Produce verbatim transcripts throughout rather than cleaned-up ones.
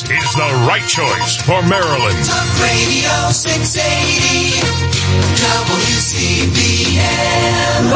is the right choice for Maryland. Talk Radio six eighty, W C B M,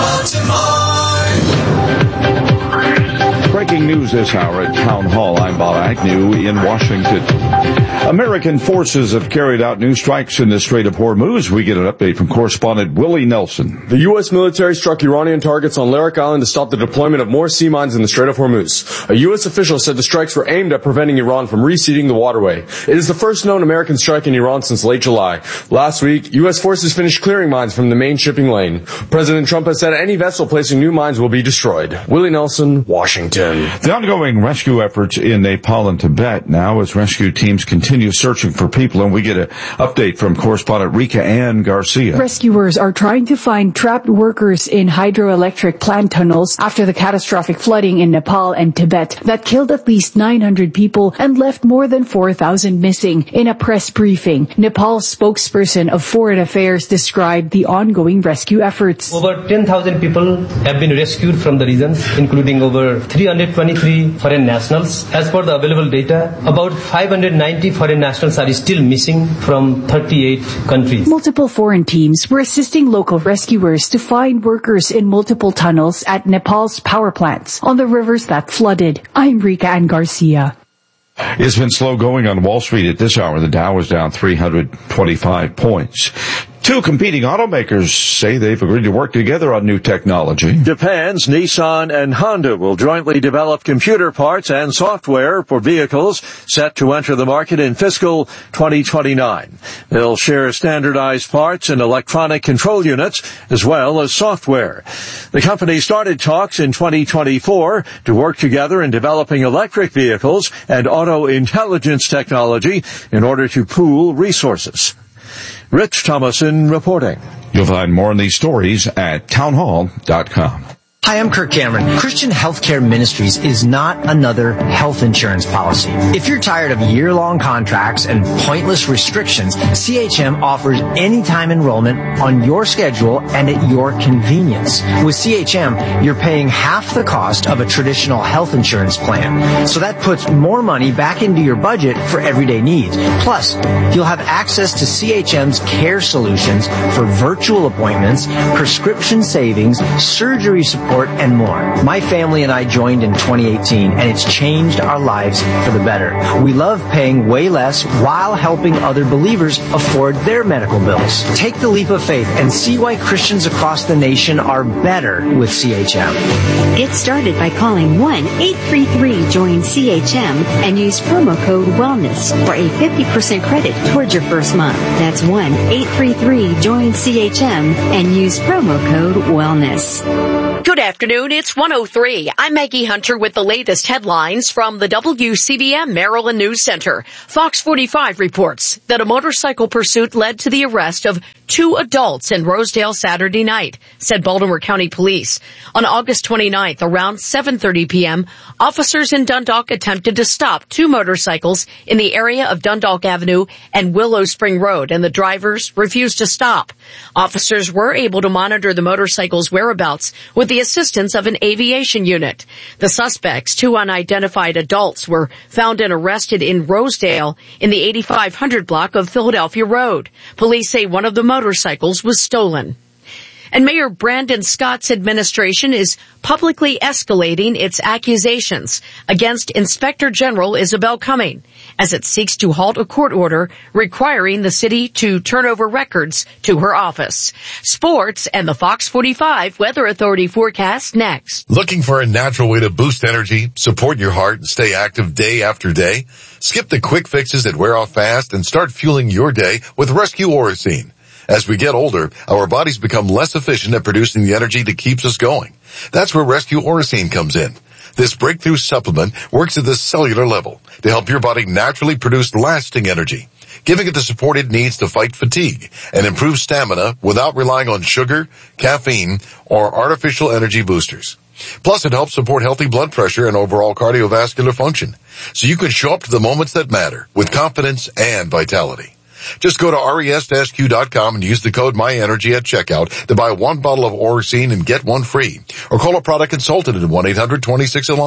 Baltimore. Breaking news this hour at Town Hall. I'm Bob Agnew in Washington. American forces have carried out new strikes in the Strait of Hormuz. We get an update from correspondent Willie Nelson. The U S military struck Iranian targets on Larak Island to stop the deployment of more sea mines in the Strait of Hormuz. A U S official said the strikes were aimed at preventing Iran from reseeding the waterway. It is the first known American strike in Iran since late July. Last week, U S forces finished clearing mines from the main shipping lane. President Trump has said any vessel placing new mines will be destroyed. Willie Nelson, Washington. The ongoing rescue efforts in Nepal and Tibet now as rescue teams continue searching for people, and we get an update from correspondent Rika Ann Garcia. Rescuers are trying to find trapped workers in hydroelectric plant tunnels after the catastrophic flooding in Nepal and Tibet that killed at least nine hundred people and left more than four thousand missing. In a press briefing, Nepal's spokesperson of Foreign Affairs described the ongoing rescue efforts. Over ten thousand people have been rescued from the regions, including over three hundred twenty-three foreign nationals. As per the available data, about five hundred ninety foreign nationals are still missing from thirty-eight countries. Multiple foreign teams were assisting local rescuers to find workers in multiple tunnels at Nepal's power plants on the rivers that flooded. I'm Rika Ann Garcia. It's been slow going on Wall Street at this hour. The Dow is down three hundred twenty-five points. Two competing automakers say they've agreed to work together on new technology. Japan's Nissan and Honda will jointly develop computer parts and software for vehicles set to enter the market in fiscal twenty twenty-nine. They'll share standardized parts and electronic control units as well as software. The company started talks in twenty twenty-four to work together in developing electric vehicles and auto intelligence technology in order to pool resources. Rich Thomason reporting. You'll find more on these stories at townhall dot com. Hi, I'm Kirk Cameron. Christian Healthcare Ministries is not another health insurance policy. If you're tired of year-long contracts and pointless restrictions, C H M offers anytime enrollment on your schedule and at your convenience. With C H M, you're paying half the cost of a traditional health insurance plan. So that puts more money back into your budget for everyday needs. Plus, you'll have access to C H M's care solutions for virtual appointments, prescription savings, surgery support, and more. My family and I joined in twenty eighteen, and it's changed our lives for the better. We love paying way less while helping other believers afford their medical bills. Take the leap of faith and see why Christians across the nation are better with C H M. Get started by calling one eight three three join C H M and use promo code WELLNESS for a fifty percent credit towards your first month. That's one eight three three join C H M and use promo code WELLNESS. Good afternoon, it's one oh three. I'm Maggie Hunter with the latest headlines from the W C B M Maryland News Center. Fox forty-five reports that a motorcycle pursuit led to the arrest of two adults in Rosedale Saturday night, said Baltimore County Police. On August twenty-ninth, around seven thirty p.m., officers in Dundalk attempted to stop two motorcycles in the area of Dundalk Avenue and Willow Spring Road, and the drivers refused to stop. Officers were able to monitor the motorcycles' whereabouts with the assistance of an aviation unit. The suspects, two unidentified adults, were found and arrested in Rosedale in the eighty-five hundred block of Philadelphia Road. Police say one of the motorcycles was stolen. And Mayor Brandon Scott's administration is publicly escalating its accusations against Inspector General Isabel Cumming as it seeks to halt a court order requiring the city to turn over records to her office. Sports and the Fox forty-five Weather Authority forecast next. Looking for a natural way to boost energy, support your heart, and stay active day after day? Skip the quick fixes that wear off fast and start fueling your day with Rescue Orosine. As we get older, our bodies become less efficient at producing the energy that keeps us going. That's where Rescue Orosine comes in. This breakthrough supplement works at the cellular level to help your body naturally produce lasting energy, giving it the support it needs to fight fatigue and improve stamina without relying on sugar, caffeine, or artificial energy boosters. Plus, it helps support healthy blood pressure and overall cardiovascular function, so you can show up to the moments that matter with confidence and vitality. Just go to res q dot com and use the code MyEnergy at checkout to buy one bottle of Orosine and get one free. Or call a product consultant at one eight hundred twenty-six alive.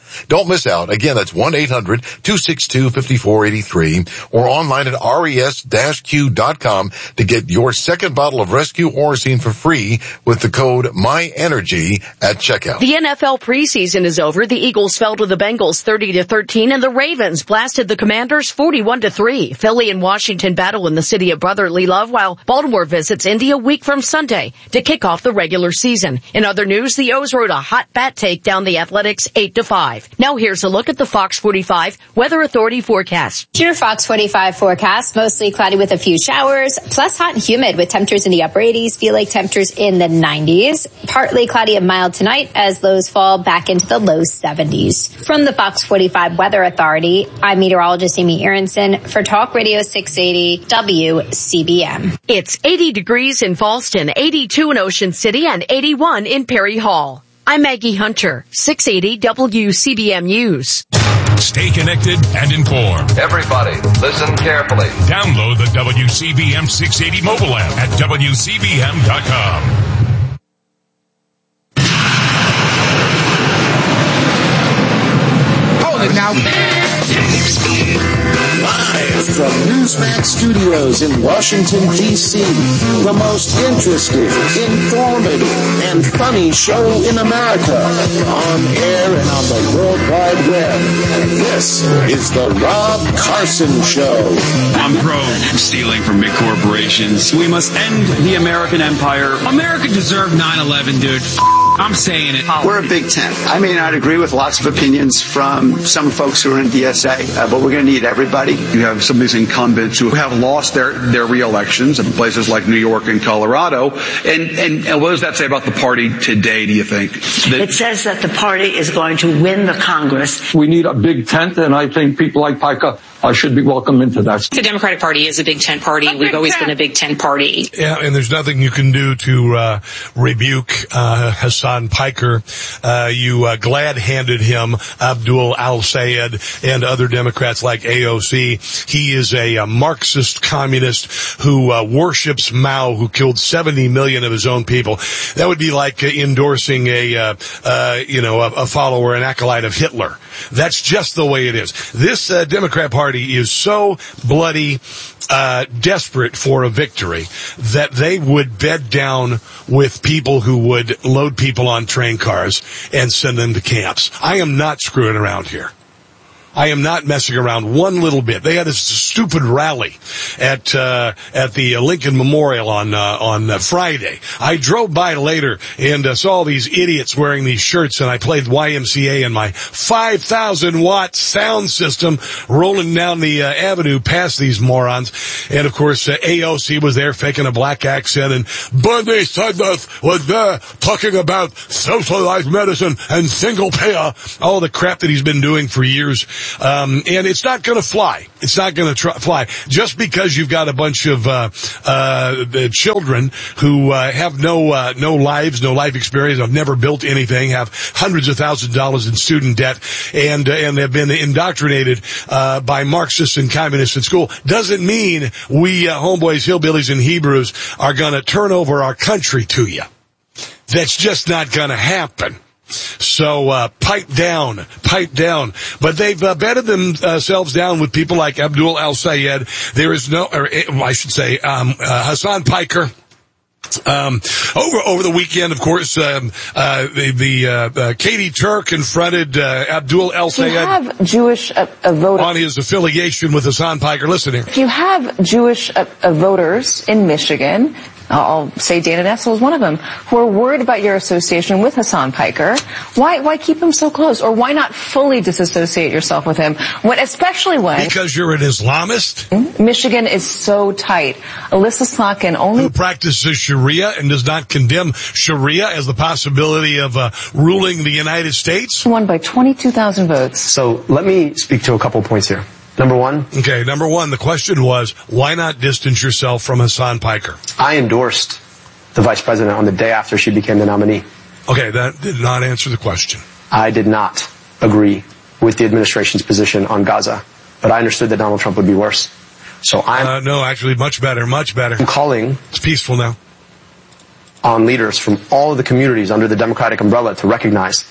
Don't miss out. Again, that's one eight hundred two six two five four eight three or online at res dash q dot com to get your second bottle of Rescue Oracene for free with the code MyEnergy at checkout. The N F L preseason is over. The Eagles fell to the Bengals thirty to thirteen and the Ravens blasted the Commanders forty-one to three. Philly and Washington battle in the city of brotherly love while Baltimore visits Indy a week from Sunday to kick off the regular season. In other news, the O's rode a hot bat take down the Athletics eight to five. Now here's a look at the Fox forty-five Weather Authority forecast. Your Fox forty-five forecast, mostly cloudy with a few showers, plus hot and humid with temperatures in the upper eighties, feel like temperatures in the nineties. Partly cloudy and mild tonight as lows fall back into the low seventies. From the Fox forty-five Weather Authority, I'm meteorologist Amy Aronson for Talk Radio six eighty W C B M. It's eighty degrees in Falston, eighty-two in Ocean City, and eighty-one in Perry Hall. I'm Maggie Hunter, six eighty W C B M News. Stay connected and informed. Everybody, listen carefully. Download the W C B M six eighty mobile app at W C B M dot com. Hold it now. Live from Newsmax Studios in Washington, D C, the most interesting, informative, and funny show in America, on air and on the World Wide Web. This is the Rob Carson Show. I'm pro stealing from big corporations. We must end the American empire. America deserved nine eleven, dude. I'm saying it. We're a big tent. I may not agree with lots of opinions from some folks who are in D S A, uh, but we're going to need everybody. You have some of these incumbents who have lost their, their re-elections in places like New York and Colorado. And, and, and what does that say about the party today, do you think? That it says that the party is going to win the Congress. We need a big tent, and I think people like Pica uh, should be welcome into that. The Democratic Party is a big tent party. A We've always tent. been a big tent party. Yeah, and there's nothing you can do to uh, rebuke uh, Hassan Piker. Uh, you uh, glad-handed him Abdul al-Sayed and other Democrats like A O C. He is a, a Marxist communist who uh, worships Mao, who killed seventy million of his own people. That would be like uh, endorsing a, uh, uh, you know, a, a follower, an acolyte of Hitler. That's just the way it is. This uh, Democrat Party is so bloody uh desperate for a victory that they would bed down with people who would load people on train cars and send them to camps. I am not screwing around here. I am not messing around one little bit. They had this stupid rally at uh at the Lincoln Memorial on uh, on uh, Friday. I drove by later and uh, saw these idiots wearing these shirts, and I played Y M C A in my five thousand watt sound system rolling down the uh, avenue past these morons. And of course, uh, A O C was there faking a black accent, and Bernie Sanders was there talking about socialized medicine and single payer, all the crap that he's been doing for years. Um, and it's not going to fly. It's not going to tr- fly. Just because you've got a bunch of uh, uh, the children who uh, have no uh, no lives, no life experience, have never built anything, have hundreds of thousands of dollars in student debt, and uh, and have been indoctrinated uh, by Marxists and communists in school, doesn't mean we uh, homeboys, hillbillies, and Hebrews are going to turn over our country to you. That's just not going to happen. So, uh, pipe down, pipe down. But they've uh, bedded themselves down with people like Abdul al-Sayed. There is no, or I should say, um, uh, Hassan Piker. Um, over, over the weekend, of course, um, uh, the, the, uh, uh, Katie Turk confronted, uh, Abdul al-Sayed. If you have Jewish uh, uh, voters. On his affiliation with Hassan Piker. Listen here. If you have Jewish uh, uh, voters in Michigan, I'll say Dana Nessel is one of them, who are worried about your association with Hassan Piker, why why keep him so close? Or why not fully disassociate yourself with him? When, especially when... Because you're an Islamist? Michigan is so tight. Alyssa Slotkin only... Who practices Sharia and does not condemn Sharia as the possibility of uh, ruling the United States? Won by twenty-two thousand votes. So let me speak to a couple points here. Number one. Okay, number one, the question was, why not distance yourself from Hassan Piker? I endorsed the vice president on the day after she became the nominee. Okay, that did not answer the question. I did not agree with the administration's position on Gaza, but I understood that Donald Trump would be worse. So I'm... Uh, no, actually, much better, much better. I'm calling... It's peaceful now. ...on leaders from all of the communities under the Democratic umbrella to recognize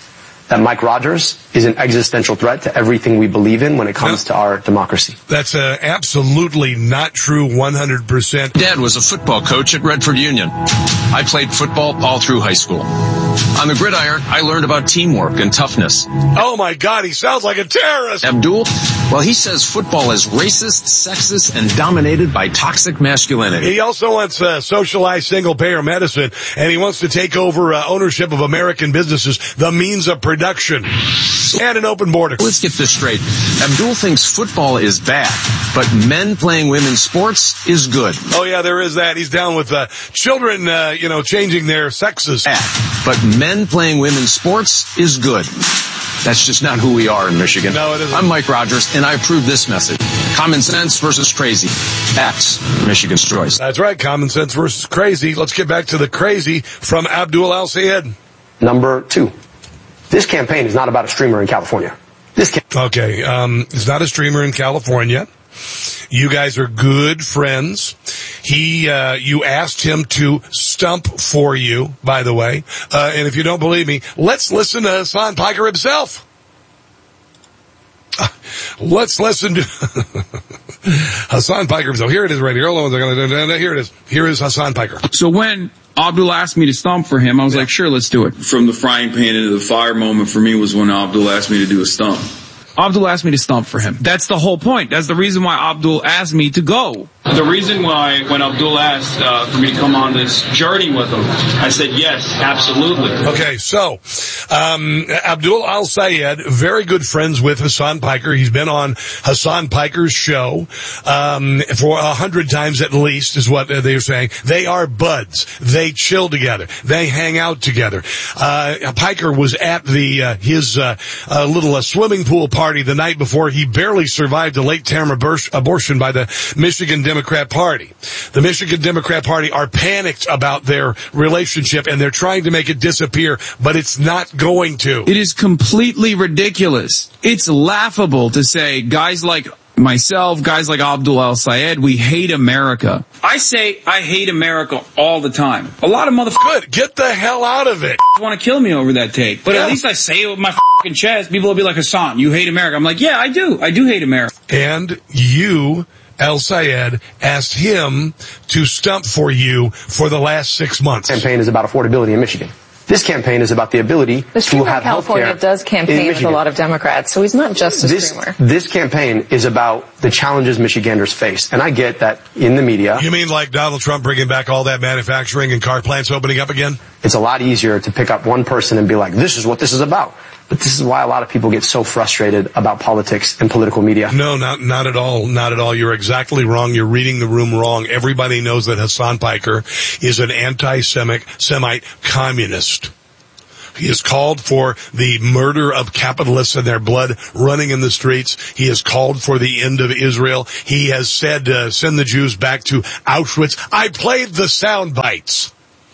that Mike Rogers is an existential threat to everything we believe in when it comes no. to our democracy. That's uh, absolutely not true one hundred percent. Dad was a football coach at Redford Union. I played football all through high school. On the gridiron, I learned about teamwork and toughness. Oh my God, he sounds like a terrorist. Abdul, well, he says football is racist, sexist, and dominated by toxic masculinity. He also wants uh, socialized single-payer medicine, and he wants to take over uh, ownership of American businesses, the means of production, and an open border. Let's get this straight. Abdul thinks football is bad, but men playing women's sports is good. Oh yeah, there is that. He's down with uh, children, uh, you know, changing their sexes. Bad, but men playing women's sports is good. That's just not who we are in Michigan. No, it isn't. I'm Mike Rogers, and I approve this message. Common sense versus crazy. That's Michigan's choice. That's right, common sense versus crazy. Let's get back to the crazy from Abdul Al-Sayed. Number two. This campaign is not about a streamer in California. This cam- Okay, um, it's not a streamer in California. You guys are good friends. He, uh, you asked him to stump for you, by the way. Uh, and if you don't believe me, let's listen to Hasan Piker himself. Uh, let's listen to Hasan Piker himself. Here it is right here. Hold on. Here it is. Here is Hasan Piker. So when Abdul asked me to stump for him, I was yeah. like, sure, let's do it. From the frying pan into the fire moment for me was when Abdul asked me to do a stump. Abdul asked me to stump for him. That's the whole point. That's the reason why Abdul asked me to go. The reason why, when Abdul asked uh, for me to come on this journey with him, I said yes, absolutely. Okay, so um, Abdul Al-Sayed, very good friends with Hasan Piker. He's been on Hasan Piker's show um, for a hundred times at least, is what they were saying. They are buds. They chill together. They hang out together. Uh, Piker was at the uh, his uh, uh, little uh, swimming pool party the night before. He barely survived a late-term abor- abortion by the Michigan Democrat Party. The Michigan Democrat Party are panicked about their relationship, and they're trying to make it disappear, but it's not going to. It is completely ridiculous. It's laughable to say guys like myself, guys like Abdul Al-Sayed, we hate America. I say I hate America all the time. A lot of motherfuckers Good. Get the hell out of it. want to kill me over that take. But yeah. At least I say it with my fucking chest. People will be like, Hasan, you hate America. I'm like, yeah, I do. I do hate America. And you, Al-Sayed, asked him to stump for you for the last six months. This campaign is about affordability in Michigan. This campaign is about the ability the to have California does campaign with a lot of Democrats, so he's not just a this, streamer. This campaign is about the challenges Michiganders face. And I get that in the media. You mean like Donald Trump bringing back all that manufacturing and car plants opening up again? It's a lot easier to pick up one person and be like, this is what this is about. But this is why a lot of people get so frustrated about politics and political media. No, not not at all. Not at all. You're exactly wrong. You're reading the room wrong. Everybody knows that Hasan Piker is an anti-Semite Semite communist. He has called for the murder of capitalists and their blood running in the streets. He has called for the end of Israel. He has said, uh, send the Jews back to Auschwitz. I played the sound bites.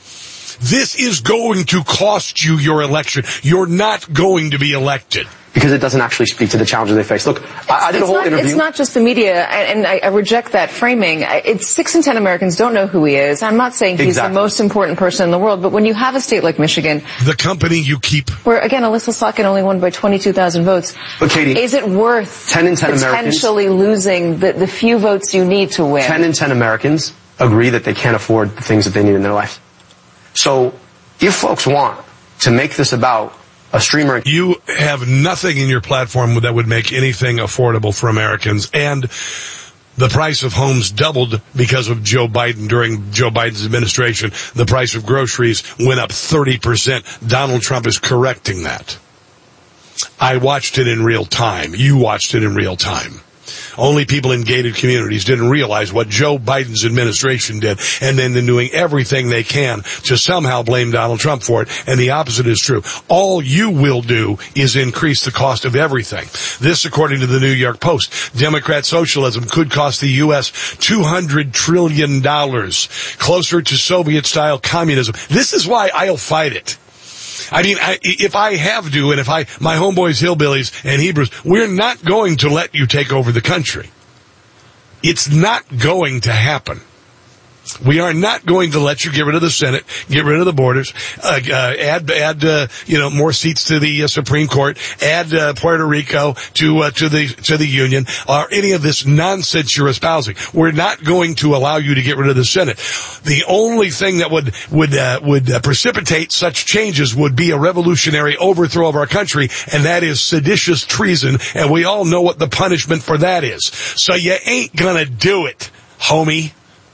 This is going to cost you your election. You're not going to be elected. Because it doesn't actually speak to the challenges they face. Look, I, I did a whole not, interview. It's not just the media, and, and I, I reject that framing. It's six in ten Americans don't know who he is. I'm not saying he's exactly. the most important person in the world, but when you have a state like Michigan, the company you keep, where again Alyssa Slotkin only won by twenty-two thousand votes, but Katie, is it worth ten in ten potentially Americans, losing the, the few votes you need to win? Ten in ten Americans agree that they can't afford the things that they need in their life. So, if folks want to make this about a streamer, you have nothing in your platform that would make anything affordable for Americans. And the price of homes doubled because of Joe Biden during Joe Biden's administration. The price of groceries went up thirty percent. Donald Trump is correcting that. I watched it in real time. You watched it in real time. Only people in gated communities didn't realize what Joe Biden's administration did, and then they're doing everything they can to somehow blame Donald Trump for it, and the opposite is true. All you will do is increase the cost of everything. This, according to the New York Post, Democrat socialism could cost the U S two hundred trillion dollars, closer to Soviet-style communism. This is why I'll fight it. I mean, I, if I have to, and if I, my homeboys, hillbillies, and Hebrews, we're not going to let you take over the country. It's not going to happen. We are not going to let you get rid of the Senate, get rid of the borders, uh, uh, add, add, uh, you know, more seats to the uh, Supreme Court, add, uh, Puerto Rico to, uh, to the, to the Union, or any of this nonsense you're espousing. We're not going to allow you to get rid of the Senate. The only thing that would, would, uh, would uh, precipitate such changes would be a revolutionary overthrow of our country, and that is seditious treason, and we all know what the punishment for that is. So you ain't gonna do it, homie.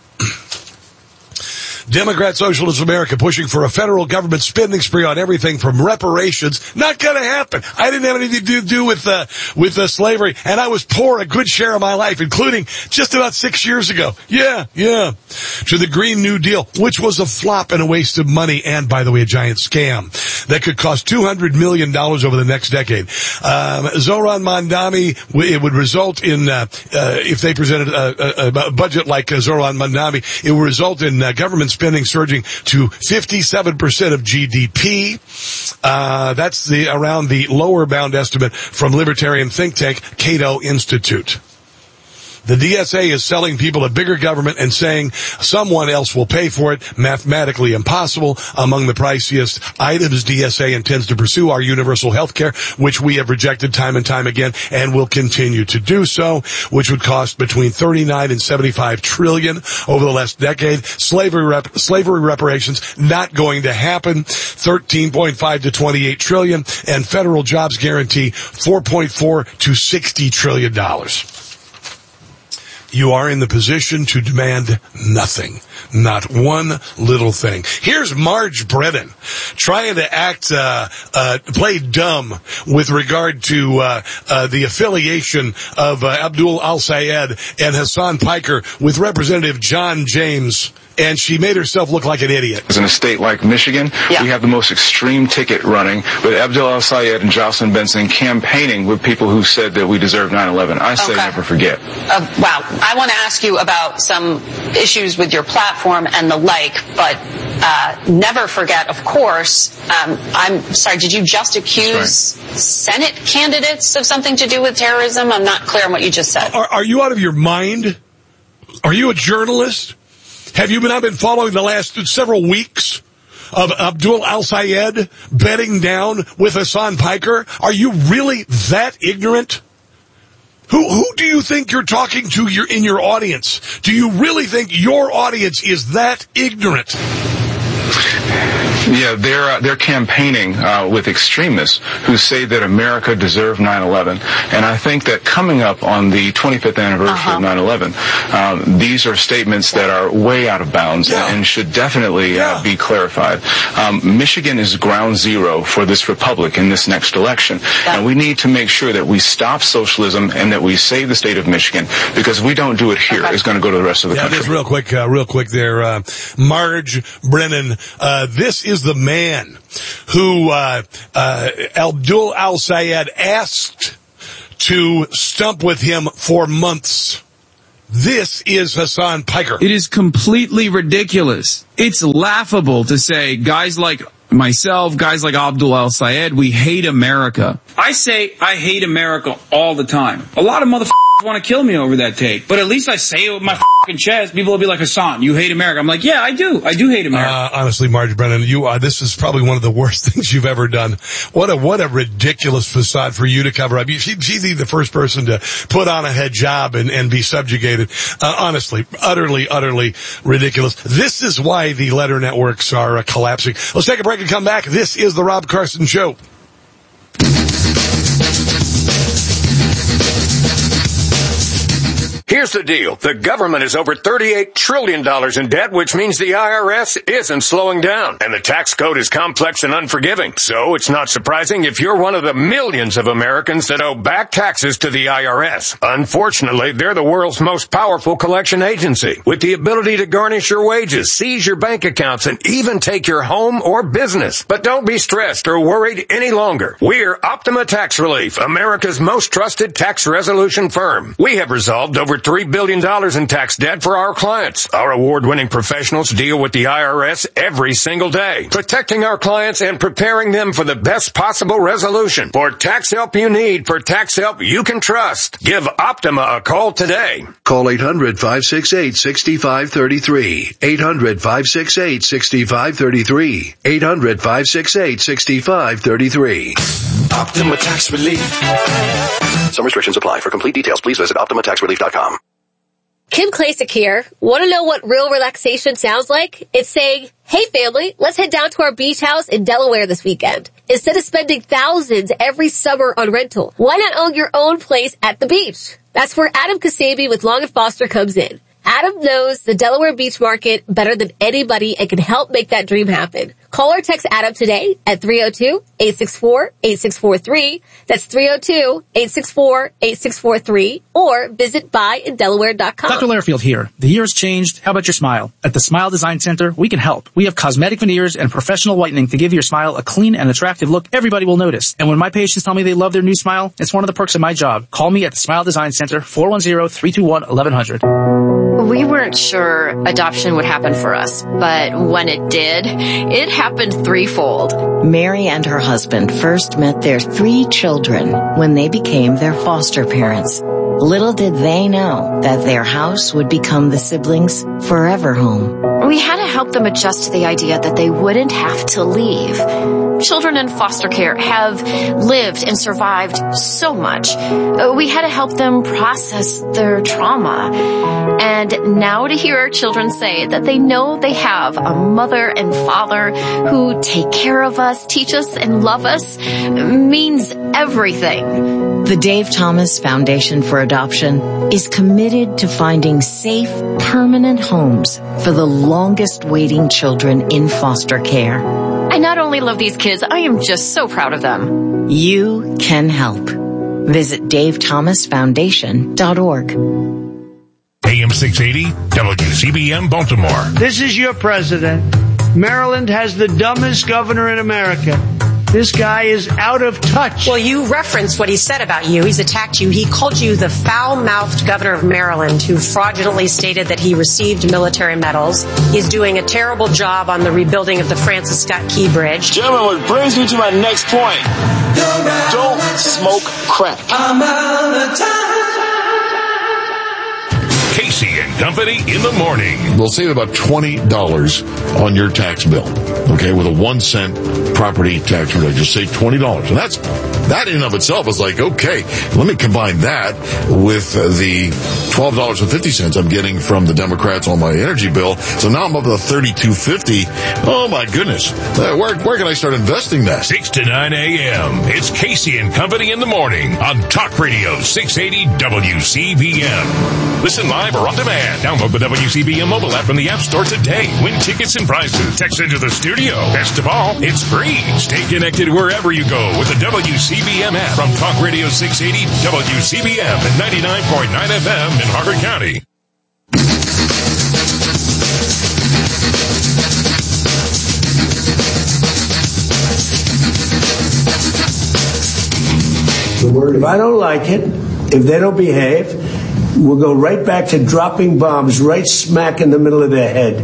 Democrat Socialist America pushing for a federal government spending spree on everything from reparations. Not going to happen. I didn't have anything to do with uh, with uh, slavery, and I was poor a good share of my life, including just about six years ago. Yeah, yeah. To the Green New Deal, which was a flop and a waste of money, and, by the way, a giant scam that could cost two hundred million dollars over the next decade. Um, Zoran Mandami, it would result in, uh, uh, if they presented a, a, a budget like uh, Zoran Mandami, it would result in uh, government spending surging to fifty-seven percent of G D P. Uh, that's the around the lower bound estimate from libertarian think tank Cato Institute. The D S A is selling people a bigger government and saying someone else will pay for it. Mathematically impossible. Among the priciest items D S A intends to pursue are universal health care, which we have rejected time and time again and will continue to do so, which would cost between thirty-nine and seventy-five trillion over the last decade. Slavery rep- slavery reparations, not going to happen. thirteen point five to twenty-eight trillion, and federal jobs guarantee four point four to sixty trillion dollars. You are in the position to demand nothing. Not one little thing. Here's Marge Brennan trying to act, uh, uh, play dumb with regard to, uh, uh, the affiliation of uh, Abdul Al-Sayed and Hassan Piker with Representative John James. And she made herself look like an idiot. In a state like Michigan, yeah. we have the most extreme ticket running with Abdul Al-Sayed and Jocelyn Benson campaigning with people who said that we deserve nine eleven. I say okay. never forget. Uh, wow. I want to ask you about some issues with your platform and the like, but uh, never forget, of course. Um, I'm sorry, did you just accuse right. Senate candidates of something to do with terrorism? I'm not clear on what you just said. Are, are you out of your mind? Are you a journalist? Have you not been following the last several weeks of Abdul Al-Sayed bedding down with Hassan Piker? Are you really that ignorant? Who who do you think you're talking to your, in your audience? Do you really think your audience is that ignorant? Yeah, they're uh, they're campaigning uh, with extremists who say that America deserved nine eleven, and I think that coming up on the twenty-fifth anniversary uh-huh. of nine eleven, um, these are statements that are way out of bounds yeah. and, and should definitely yeah. uh, be clarified. Um, Michigan is ground zero for this republic in this next election, yeah. and we need to make sure that we stop socialism and that we save the state of Michigan, because if we don't do it here, okay. it's going to go to the rest of the yeah, country. Just real quick, uh, real quick there, uh, Marge Brennan. Uh, this is the man who uh, uh, Abdul Al-Sayed asked to stump with him for months. This is Hassan Piker. It is completely ridiculous. It's laughable to say guys like myself, guys like Abdul Al-Sayed, we hate America. I say I hate America all the time. A lot of motherfuckers want to kill me over that take, but at least I say it with my fucking chest. People will be like, Hassan, you hate America. I'm like, yeah, I do. I do hate America. Uh, honestly, Marge Brennan, you are, this is probably one of the worst things you've ever done. What a, what a ridiculous facade for you to cover up. You, she, she's the first person to put on a hijab and, and be subjugated. Uh, honestly, utterly, utterly ridiculous. This is why the letter networks are uh, collapsing. Let's take a break and come back. This is the Rob Carson Show. Here's the deal. The government is over thirty-eight trillion dollars in debt, which means the I R S isn't slowing down. And the tax code is complex and unforgiving. So it's not surprising if you're one of the millions of Americans that owe back taxes to the I R S. Unfortunately, they're the world's most powerful collection agency, with the ability to garnish your wages, seize your bank accounts, and even take your home or business. But don't be stressed or worried any longer. We're Optima Tax Relief, America's most trusted tax resolution firm. We have resolved over three billion dollars in tax debt for our clients. Our award-winning professionals deal with the I R S every single day, protecting our clients and preparing them for the best possible resolution. For tax help you need, for tax help you can trust, give Optima a call today. Call eight hundred, five six eight, six five three three. eight hundred, five six eight, six five three three. eight hundred, five six eight, six five three three. Optima Tax Relief. Some restrictions apply. For complete details, please visit optima tax relief dot com. Kim Klasick here. Want to know what real relaxation sounds like? It's saying, hey family, let's head down to our beach house in Delaware this weekend. Instead of spending thousands every summer on rental, why not own your own place at the beach? That's where Adam Kasabi with Long and Foster comes in. Adam knows the Delaware beach market better than anybody and can help make that dream happen. Call or text Adam today at three oh two, eight six four, eight six four three. That's three oh two, eight six four, eight six four three. Or visit buy in delaware dot com. Doctor Lairfield here. The year's changed. How about your smile? At the Smile Design Center, we can help. We have cosmetic veneers and professional whitening to give your smile a clean and attractive look everybody will notice. And when my patients tell me they love their new smile, it's one of the perks of my job. Call me at the Smile Design Center, four one zero, three two one, eleven hundred. We weren't sure adoption would happen for us, but when it did, it happened threefold. Mary and her husband first met their three children when they became their foster parents. Little did they know that their house would become the siblings' forever home. We had to help them adjust to the idea that they wouldn't have to leave. Children in foster care have lived and survived so much. We had to help them process their trauma. And now to hear our children say that they know they have a mother and father who take care of us, teach us, and love us means everything. The Dave Thomas Foundation for Adoption is committed to finding safe, permanent homes for the longest waiting children in foster care. I not only love these kids, I am just so proud of them. You can help. Visit dave thomas foundation dot org. A M six eighty, W C B M Baltimore. This is your president. Maryland has the dumbest governor in America. This guy is out of touch. Well, you referenced what he said about you. He's attacked you. He called you the foul-mouthed governor of Maryland who fraudulently stated that he received military medals. He's doing a terrible job on the rebuilding of the Francis Scott Key Bridge. Gentlemen, what brings me to my next point. Don't smoke crack. I'm out of time. Casey and Company in the morning. They'll save about twenty dollars on your tax bill. Okay, with a one cent property tax reduction. Just save twenty dollars. And that's, that in and of itself is like, okay, let me combine that with the twelve dollars and fifty cents I'm getting from the Democrats on my energy bill. So now I'm up to thirty-two fifty. Oh my goodness. Uh, where, where can I start investing that? six to nine a.m. It's Casey and Company in the morning on Talk Radio six eighty W C B M. Listen live or on demand. Download the W C B M mobile app from the App Store today. Win tickets and prizes. Text into the studio. Best of all, it's free. Stay connected wherever you go with the W C B M app from Talk Radio six eighty W C B M and ninety-nine point nine F M in Harford County. The word, if I don't like it, if they don't behave, we'll go right back to dropping bombs right smack in the middle of their head.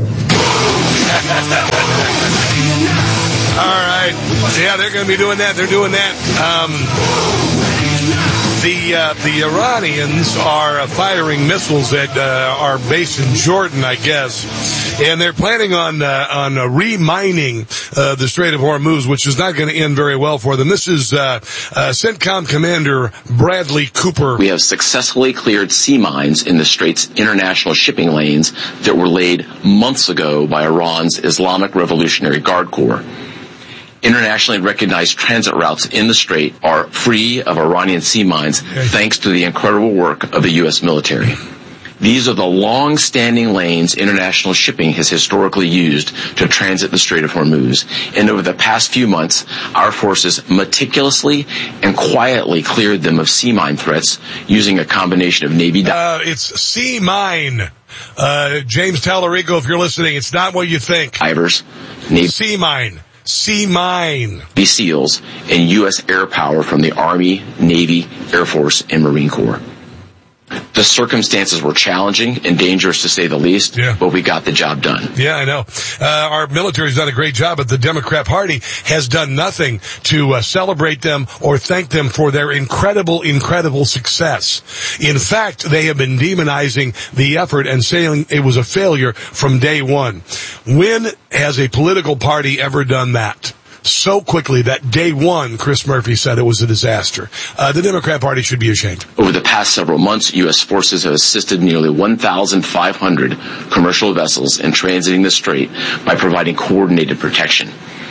All right. Yeah, they're going to be doing that. They're doing that. Um, the uh, the Iranians are uh, firing missiles that uh, are based in Jordan, I guess, and they're planning on uh, on uh, remining uh, the Strait of Hormuz, which is not going to end very well for them. This is uh, uh, CENTCOM Commander Bradley Cooper. We have successfully cleared sea mines in the Strait's international shipping lanes that were laid months ago by Iran's Islamic Revolutionary Guard Corps. Internationally recognized transit routes in the Strait are free of Iranian sea mines thanks to the incredible work of the U S military. These are the long-standing lanes international shipping has historically used to transit the Strait of Hormuz. And over the past few months, our forces meticulously and quietly cleared them of sea mine threats using a combination of Navy... Uh, it's sea mine. Uh, James Tallarico, if you're listening, it's not what you think. Divers, Navy... Sea mine. Sea mine. Navy SEALs, and U S air power from the Army, Navy, Air Force, and Marine Corps. The circumstances were challenging and dangerous to say the least, yeah. but we got the job done. Yeah, I know. Uh, our military's done a great job, but the Democrat Party has done nothing to uh, celebrate them or thank them for their incredible, incredible success. In fact, they have been demonizing the effort and saying it was a failure from day one. When has a political party ever done that? So quickly that day one, Chris Murphy said it was a disaster. Uh, the Democrat Party should be ashamed. Over the past several months, U S forces have assisted nearly one thousand five hundred commercial vessels in transiting the strait by providing coordinated protection.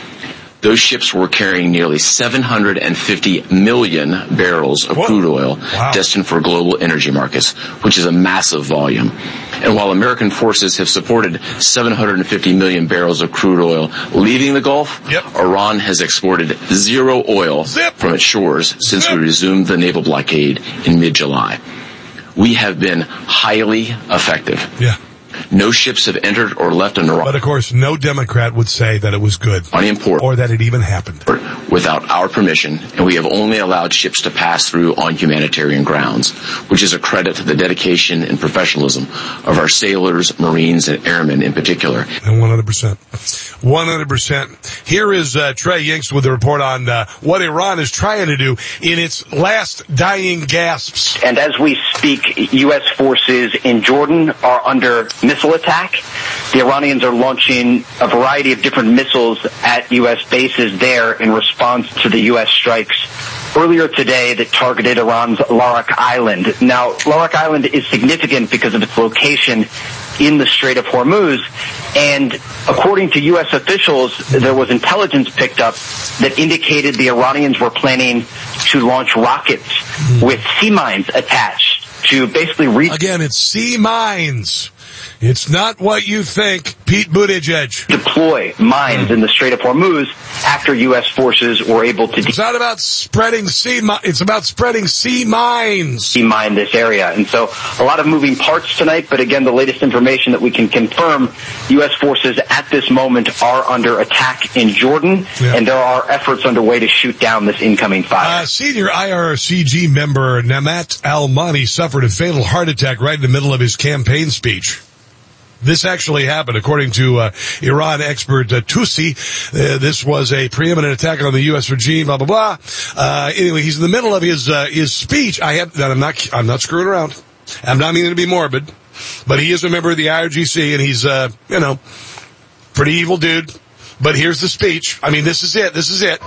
Those ships were carrying nearly seven hundred fifty million barrels of Whoa. crude oil wow. destined for global energy markets, which is a massive volume. And while American forces have supported seven hundred fifty million barrels of crude oil leaving the Gulf, yep. Iran has exported zero oil Zip. from its shores since Zip. we resumed the naval blockade in mid-July. We have been highly effective. Yeah. No ships have entered or left an Iran. But of course, no Democrat would say that it was good. On import. Or that it even happened. Without our permission, and we have only allowed ships to pass through on humanitarian grounds, which is a credit to the dedication and professionalism of our sailors, Marines, and airmen in particular. And one hundred percent. one hundred percent. Here is uh, Trey Yingst with a report on uh, what Iran is trying to do in its last dying gasps. And as we speak, U S forces in Jordan are under missile attack. The Iranians are launching a variety of different missiles at U S bases there in response to the U S strikes earlier today that targeted Iran's Larak Island. Now, Larak Island is significant because of its location in the Strait of Hormuz, and according to U S officials, there was intelligence picked up that indicated the Iranians were planning to launch rockets with sea mines attached to basically reach... Again, it's sea mines. It's not what you think, Pete Buttigieg. Deploy mines in the Strait of Hormuz after U S forces were able to... De- it's not about spreading sea mi- It's about spreading sea mines. Sea mine this area. And so a lot of moving parts tonight, but again, the latest information that we can confirm, U S forces at this moment are under attack in Jordan, yeah. and there are efforts underway to shoot down this incoming fire. Uh, senior I R C G member Namat Al-Mani suffered a fatal heart attack right in the middle of his campaign speech. This actually happened, according to uh, Iran expert uh, Tusi. Uh, this was a preeminent attack on the U S regime. Blah blah blah. Uh, anyway, he's in the middle of his uh, his speech. I have that. I'm not. I'm not screwing around. I'm not meaning to be morbid, but he is a member of the I R G C, and he's uh, you know, pretty evil dude. But here's the speech. I mean, this is it. This is it.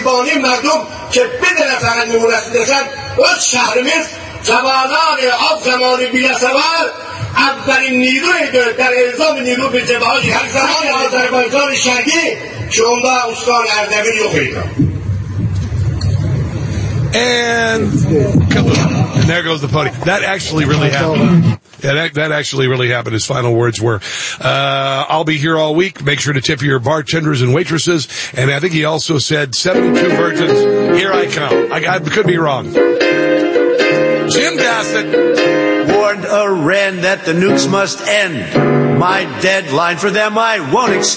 اولین نیروی در اعزام نیرو به جبهات همزمان آذربایجان شرقی که عمده استان اردبیل و پیدا. And and there goes the podium. That actually really happened. Yeah, that, that actually really happened. His final words were, uh, I'll be here all week. Make sure to tip your bartenders and waitresses. And I think he also said seventy-two virgins. Here I come. I, I could be wrong. Jim Gossett warned Iran that the nukes must end. My deadline for them I won't extend.